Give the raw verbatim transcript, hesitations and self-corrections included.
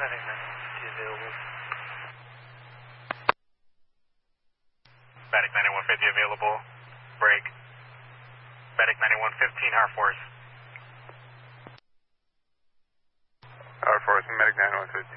Medic ninety-one fifty available. Medic ninety-one fifty available. Break. Medic ninety-one fifteen, Air Force. Air Force, Medic ninety-one fifty.